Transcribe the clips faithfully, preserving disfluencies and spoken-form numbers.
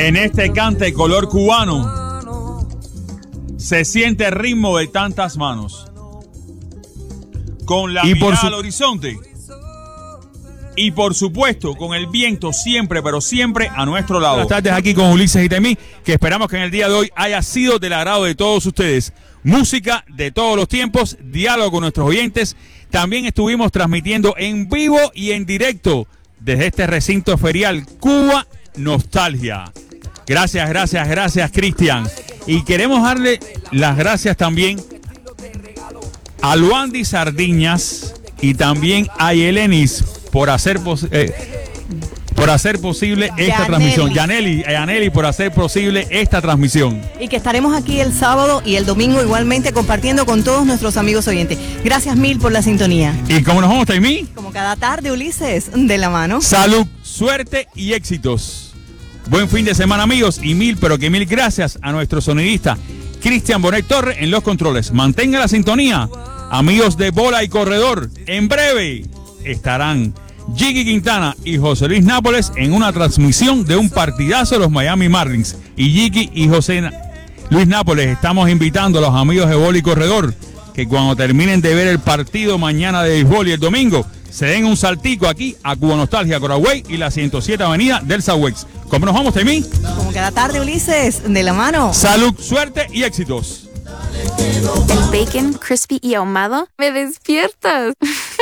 En este cante color cubano se siente el ritmo de tantas manos. Con la Y mirada por su- al horizonte. Y por supuesto, con el viento siempre, pero siempre a nuestro lado. Buenas tardes aquí con Ulises y Temí, que esperamos que en el día de hoy haya sido del agrado de todos ustedes. Música de todos los tiempos, diálogo con nuestros oyentes. También estuvimos transmitiendo en vivo y en directo desde este recinto ferial Cuba Nostalgia. Gracias, gracias, gracias, Cristian. Y queremos darle las gracias también a Luandi Sardiñas y también a Yelenis por hacer pos- eh, por hacer posible esta Yaneli. transmisión. Yaneli, Yaneli por hacer posible esta transmisión. Y que estaremos aquí el sábado y el domingo igualmente compartiendo con todos nuestros amigos oyentes. Gracias mil por la sintonía. ¿Y cómo nos vamos, Taimí? Como cada tarde, Ulises, de la mano. Salud, suerte y éxitos. Buen fin de semana, amigos, y mil, pero que mil gracias a nuestro sonidista Cristian Bonet Torres en los controles. Mantenga la sintonía, amigos de Bola y Corredor. En breve estarán Jiggy Quintana y José Luis Nápoles en una transmisión de un partidazo de los Miami Marlins. Y Jiggy y José Na- Luis Nápoles estamos invitando a los amigos de Bola y Corredor que cuando terminen de ver el partido mañana de béisbol y el domingo se den un saltico aquí a Cuba Nostalgia, Coraway y la ciento siete Avenida del Southwest. ¿Cómo nos vamos, Temí? Como cada tarde, Ulises, de la mano. Salud, suerte y éxitos. El bacon crispy y ahumado me despiertas.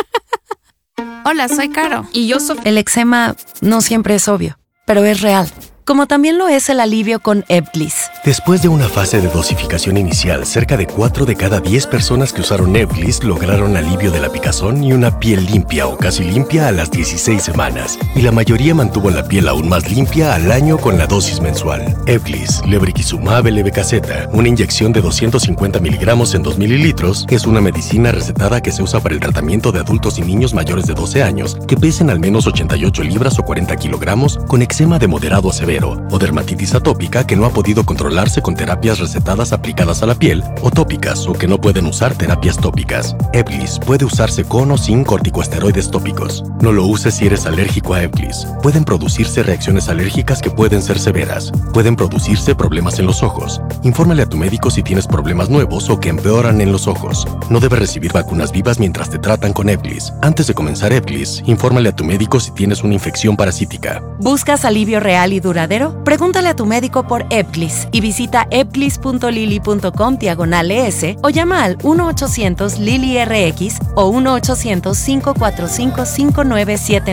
Hola, soy Caro. Y yo soy... El eczema no siempre es obvio, pero es real. Como también lo es el alivio con Ebglyss. Después de una fase de dosificación inicial, cerca de cuatro de cada diez personas que usaron Ebglyss lograron alivio de la picazón y una piel limpia o casi limpia a las dieciséis semanas. Y la mayoría mantuvo la piel aún más limpia al año con la dosis mensual. Ebglyss, lebrikizumab levetaceta, una inyección de doscientos cincuenta miligramos en dos mililitros, es una medicina recetada que se usa para el tratamiento de adultos y niños mayores de doce años que pesen al menos ochenta y ocho libras o cuarenta kilogramos con eczema de moderado a severo o dermatitis atópica que no ha podido controlarse con terapias recetadas aplicadas a la piel o tópicas o que no pueden usar terapias tópicas. Ebglyss puede usarse con o sin corticosteroides tópicos. No lo uses si eres alérgico a Ebglyss. Pueden producirse reacciones alérgicas que pueden ser severas. Pueden producirse problemas en los ojos. Infórmale a tu médico si tienes problemas nuevos o que empeoran en los ojos. No debes recibir vacunas vivas mientras te tratan con Ebglyss. Antes de comenzar Ebglyss, infórmale a tu médico si tienes una infección parasítica. ¿Buscas alivio real y duradero? Pregúntale a tu médico por Ebglyss y visita ebglyss punto lili punto com diagonal es o llama al uno ochocientos Lili R X o uno ochocientos cinco cuatro cinco cinco nueve siete